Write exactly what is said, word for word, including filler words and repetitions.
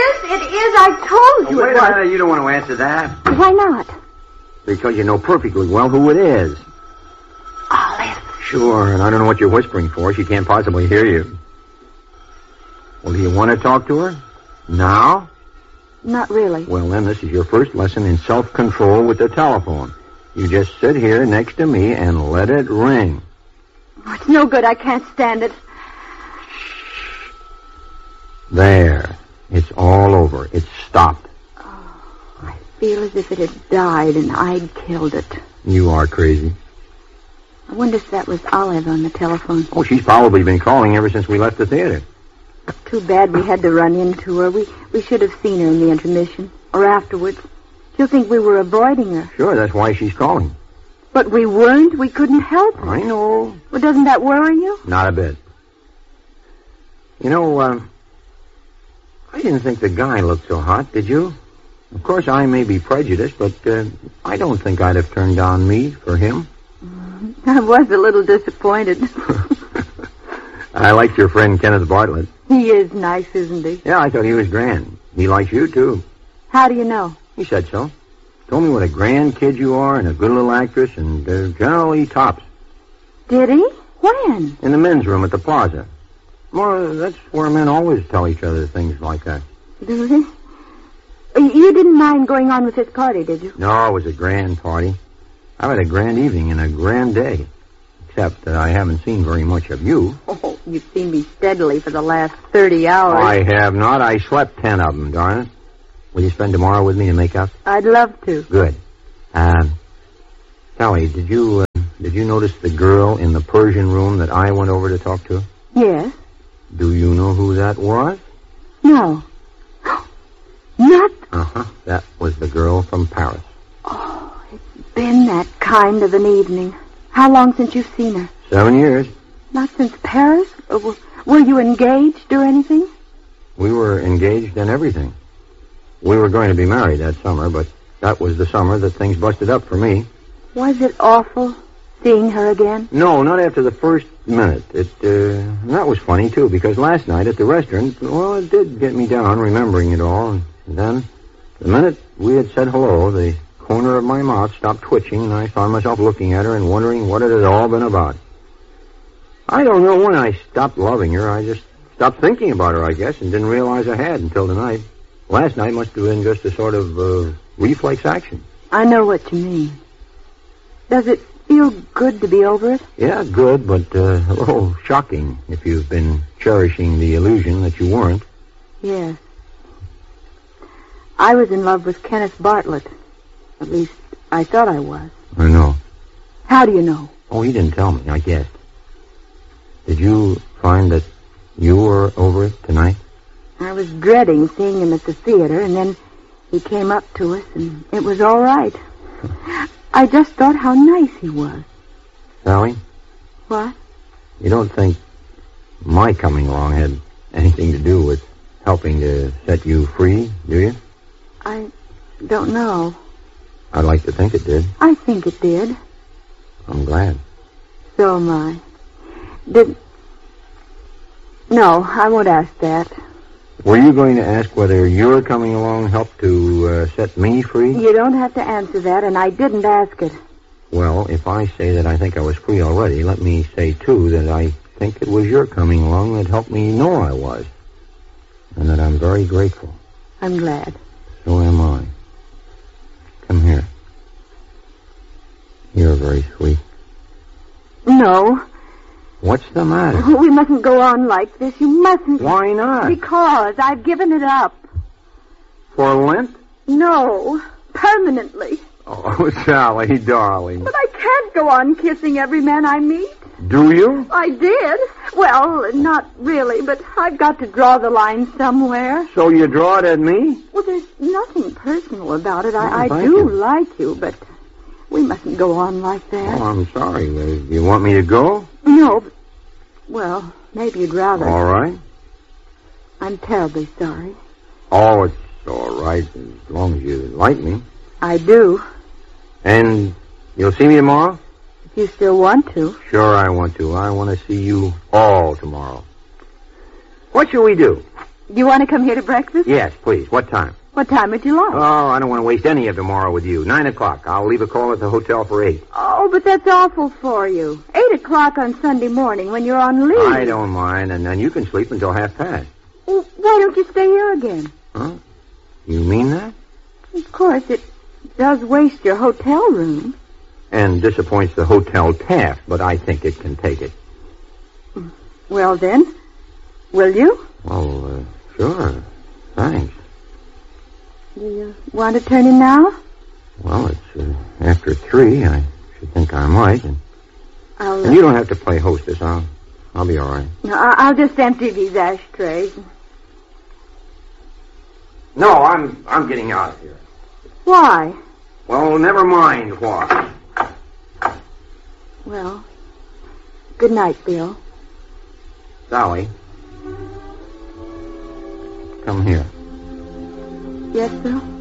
Yes, it is. I told you oh, wait it was. a minute. You don't want to answer that. Why not? Because you know perfectly well who it is. Olive. Sure, and I don't know what you're whispering for. She can't possibly hear you. Well, do you want to talk to her? Now? Not really. Well, then, this is your first lesson in self-control with the telephone. You just sit here next to me and let it ring. Oh, it's no good. I can't stand it. There. It's all over. It's stopped. Oh, I feel as if it had died and I'd killed it. You are crazy. I wonder if that was Olive on the telephone. Oh, she's probably been calling ever since we left the theater. Too bad we had to run into her. We we should have seen her in the intermission. Or afterwards. She'll think we were avoiding her. Sure, that's why she's calling. But we weren't. We couldn't help it. I know. Well, doesn't that worry you? Not a bit. You know, uh, I didn't think the guy looked so hot, did you? Of course, I may be prejudiced, but uh, I don't think I'd have turned down me for him. I was a little disappointed. I liked your friend Kenneth Bartlett. He is nice, isn't he? Yeah, I thought he was grand. He likes you, too. How do you know? He said so. Told me what a grand kid you are and a good little actress and uh, generally tops. Did he? When? In the men's room at the plaza. Well, that's where men always tell each other things like that. Do they? You didn't mind going on with this party, did you? No, it was a grand party. I've had a grand evening and a grand day. Except that I haven't seen very much of you. Oh, you've seen me steadily for the last thirty hours. I have not. I slept ten of them, darn it. Will you spend tomorrow with me to make up? I'd love to. Good. Um, Sally, did you uh, did you notice the girl in the Persian room that I went over to talk to? Yes. Do you know who that was? No. Not? Uh-huh. That was the girl from Paris. Oh, it's been that kind of an evening. How long since you've seen her? Seven years. Not since Paris? Or were you engaged or anything? We were engaged and everything. We were going to be married that summer, but that was the summer that things busted up for me. Was it awful seeing her again? No, not after the first minute. It, uh, that was funny, too, because last night at the restaurant, well, it did get me down remembering it all. And then, the minute we had said hello, the corner of my mouth stopped twitching, and I found myself looking at her and wondering what it had all been about. I don't know when I stopped loving her. I just stopped thinking about her, I guess, and didn't realize I had until tonight. Last night must have been just a sort of uh, reflex action. I know what you mean. Does it feel good to be over it? Yeah, good, but uh, a little shocking if you've been cherishing the illusion that you weren't. Yes. I was in love with Kenneth Bartlett. At least, I thought I was. I know. How do you know? Oh, he didn't tell me, I guessed. Did you find that you were over it tonight? I was dreading seeing him at the theater, and then he came up to us, and it was all right. I just thought how nice he was. Sally? What? You don't think my coming along had anything to do with helping to set you free, do you? I don't know. I'd like to think it did. I think it did. I'm glad. So am I. Did... No, I won't ask that. Were you going to ask whether your coming along helped to uh, set me free? You don't have to answer that, and I didn't ask it. Well, if I say that I think I was free already, let me say, too, that I think it was your coming along that helped me know I was. And that I'm very grateful. I'm glad. So am I. Come here. You're very sweet. No. What's the matter? We mustn't go on like this. You mustn't. Why not? Because I've given it up. For Lent? No. Permanently. Oh, Sally, darling. But I can't go on kissing every man I meet. Do you? I did. Well, not really, but I've got to draw the line somewhere. So you draw it at me? Well, there's nothing personal about it. Oh, I, I thank do you. like you, but we mustn't go on like that. Oh, I'm sorry. Uh, you want me to go? No, but, well, maybe you'd rather. All right. I'm terribly sorry. Oh, it's all right, as long as you like me. I do. And you'll see me tomorrow? If you still want to. Sure I want to. I want to see you all tomorrow. What shall we do? Do you want to come here to breakfast? Yes, please. What time? What time would you like? Oh, I don't want to waste any of tomorrow with you. Nine o'clock. I'll leave a call at the hotel for eight. Oh, but that's awful for you. Eight o'clock on Sunday morning when you're on leave. I don't mind, and then you can sleep until half past. Well, why don't you stay here again? Huh? You mean that? Of course, it does waste your hotel room. And disappoints the hotel staff, but I think it can take it. Well, then, will you? Well, uh, sure. Thanks. Do you want to turn in now? Well, it's uh, after three. I should think I might. And, I'll, uh, and you don't have to play hostess. I'll, I'll be all right. No, I- I'll just empty these ashtrays. No, I'm I'm getting out of here. Why? Well, never mind why. Well, good night, Bill. Sally, come here. Yes, Bill?